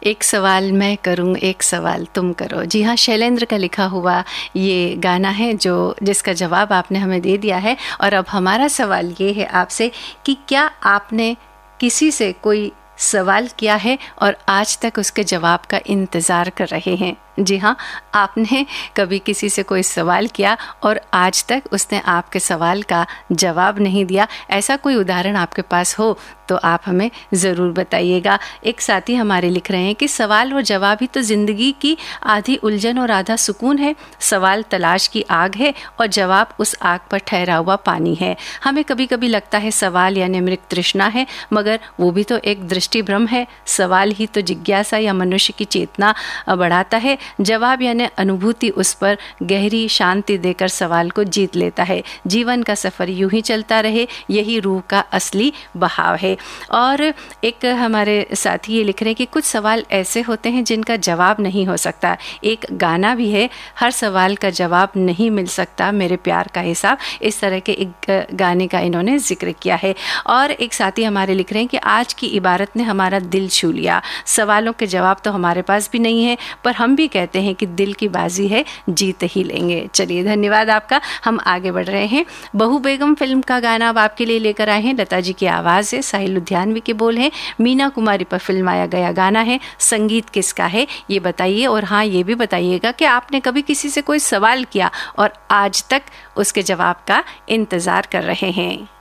एक सवाल मैं करूं, एक सवाल तुम करो। जी हाँ, शैलेंद्र का लिखा हुआ ये गाना है जिसका जवाब आपने हमें दे दिया है। और अब हमारा सवाल ये है आपसे कि क्या आपने किसी से कोई सवाल किया है और आज तक उसके जवाब का इंतज़ार कर रहे हैं? जी हाँ, आपने कभी किसी से कोई सवाल किया और आज तक उसने आपके सवाल का जवाब नहीं दिया। ऐसा कोई उदाहरण आपके पास हो तो आप हमें ज़रूर बताइएगा। एक साथी हमारे लिख रहे हैं कि सवाल और जवाब ही तो ज़िंदगी की आधी उलझन और आधा सुकून है। सवाल तलाश की आग है और जवाब उस आग पर ठहरा हुआ पानी है। हमें कभी कभी लगता है सवाल यानी मृग तृष्णा है, मगर वो भी तो एक दृष्टि भ्रम है। सवाल ही तो जिज्ञासा या मनुष्य की चेतना बढ़ाता है। जवाब यानी अनुभूति उस पर गहरी शांति देकर सवाल को जीत लेता है। जीवन का सफ़र यूं ही चलता रहे, यही रूह का असली बहाव है। और एक हमारे साथी ये लिख रहे हैं कि कुछ सवाल ऐसे होते हैं जिनका जवाब नहीं हो सकता। एक गाना भी है, हर सवाल का जवाब नहीं मिल सकता, मेरे प्यार का हिसाब। इस तरह के एक गाने का इन्होंने जिक्र किया है। और एक साथी हमारे लिख रहे हैं कि आज की इबारत ने हमारा दिल छू लिया। सवालों के जवाब तो हमारे पास भी नहीं है, पर हम भी कहते हैं कि दिल की बाजी है, जीत ही लेंगे। चलिए, धन्यवाद आपका। हम आगे बढ़ रहे हैं। बहू बेगम फिल्म का गाना अब आपके लिए लेकर आए हैं। लता जी की आवाज़ है, साहिल लुधियानवी के बोल हैं, मीना कुमारी पर फिल्माया गया गाना है। संगीत किसका है ये बताइए। और हाँ, ये भी बताइएगा कि आपने कभी किसी से कोई सवाल किया और आज तक उसके जवाब का इंतज़ार कर रहे हैं।